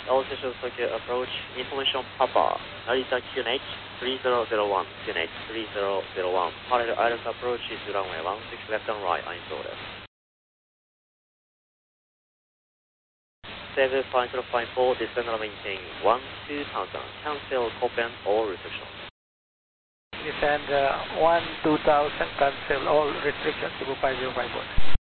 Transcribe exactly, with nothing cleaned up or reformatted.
All Station Tokyo approach, information Papa, Narita Q N H three zero zero one, Q N H three zero zero one, parallel I L S approach is runway one six left and right, I install it. seven five zero five four, descend and maintain one two thousand, cancel, open all restrictions. Descend uh, one two thousand, cancel all restrictions, Cebu five zero five four.